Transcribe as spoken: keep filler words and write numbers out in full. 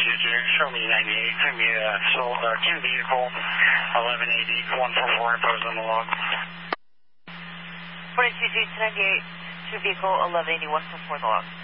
Ginger, show me ninety-eight, send me a soul, uh, Q vehicle, eleven eighty, one four four, impose on the log. forty-two G two ninety-eight, Q vehicle, eleven eighty, one four four, the log.